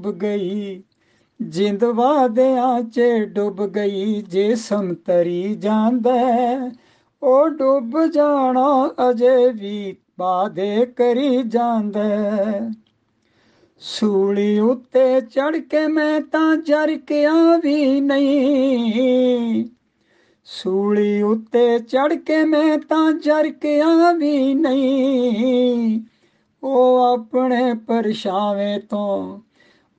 ਗਈ ਜਿੰਦ ਵਾਦਿਆਂ 'ਚ ਡੁੱਬ ਗਈ। ਜਿਸਮ ਤਰੀ ਜਾਂਦਾ ਉਹ ਡੁੱਬ ਜਾਣਾ ਅਜੇ ਵੀ ਵਾਦੇ ਕਰੀ ਜਾਂਦਾ। ਸੂਲੀ ਉੱਤੇ ਚੜ ਕੇ ਮੈਂ ਤਾਂ ਜਰਕਿਆ ਵੀ ਨਹੀਂ। ਸੂਲੀ ਉੱਤੇ ਚੜ ਕੇ ਮੈਂ ਤਾਂ ਜਰਕਿਆ ਵੀ ਨਹੀਂ। ਉਹ ਆਪਣੇ ਪਰਛਾਵੇਂ ਤੋਂ